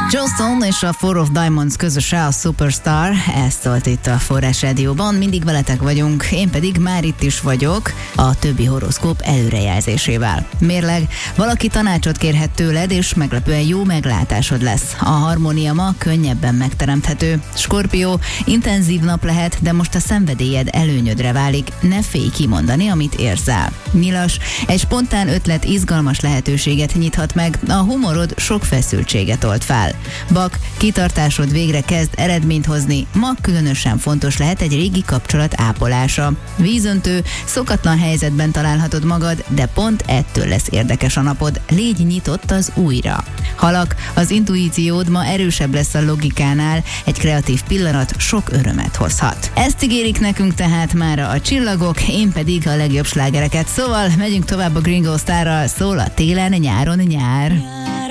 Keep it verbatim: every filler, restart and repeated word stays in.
Joss Stone és a Four of Diamonds közöse, a Superstar, ez szólt itt a Forrás Rádióban, mindig veletek vagyunk, én pedig már itt is vagyok, a többi horoszkóp előrejelzésével. Mérleg, valaki tanácsot kérhet tőled, és meglepően jó meglátásod lesz. A harmónia ma könnyebben megteremthető. Skorpió, intenzív nap lehet, de most a szenvedélyed előnyödre válik, ne félj kimondani, amit érzel. Nyilas, egy spontán ötlet izgalmas lehetőséget nyithat meg, a humorod sok feszültséget old fel. Bak, kitartásod végre kezd eredményt hozni, ma különösen fontos lehet egy régi kapcsolat ápolása. Vízöntő, szokatlan helyzetben találhatod magad, de pont ettől lesz érdekes a napod, légy nyitott az újra. Halak, az intuíciód ma erősebb lesz a logikánál, egy kreatív pillanat sok örömet hozhat. Ezt ígérik nekünk tehát mára a csillagok, én pedig a legjobb slágereket, szóval megyünk tovább a Gringo Starral, szól a télen, nyáron nyár.